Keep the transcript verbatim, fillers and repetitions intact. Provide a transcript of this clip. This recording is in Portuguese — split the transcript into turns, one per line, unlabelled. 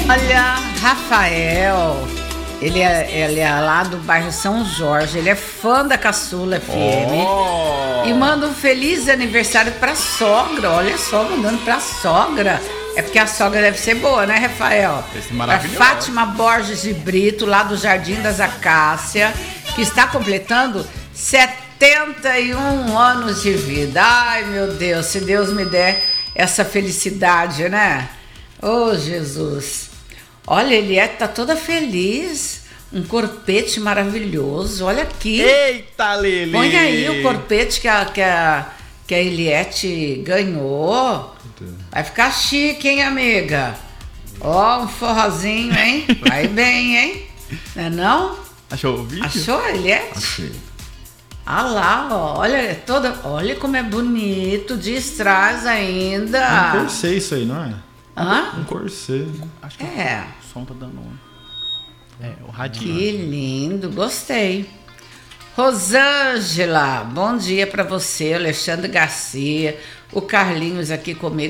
Olha, Rafael, ele é, ele é lá do bairro São Jorge, ele é fã da Caçula F M
Oh.
e manda um feliz aniversário pra sogra. Olha só, mandando pra sogra. É porque a sogra deve ser boa, né, Rafael?
Esse
Pra
maravilhoso.
Fátima Borges de Brito, lá do Jardim das Acácias, que está completando setenta e um anos de vida. Ai, meu Deus, se Deus me der essa felicidade, né? Oh, Jesus. Olha, Eliette tá toda feliz. Um corpete maravilhoso. Olha aqui.
Eita, Lili!
Põe aí o corpete que a, que a, que a Eliette ganhou. Vai ficar chique, hein, amiga? Ó, um forrozinho, hein? Vai bem, hein? Não é não?
Achou o vídeo?
Achou, Eliette?
Achei.
Ah lá, ó. Olha, é toda, olha como é bonito. De strass ainda.
Um corset isso aí, não é?
Hã?
Um corset.
Acho que
É.
o som tá dando um. É, o radinho.
Que lindo, gostei. Rosângela, bom dia pra você, Alexandre Garcia, o Carlinhos aqui comigo.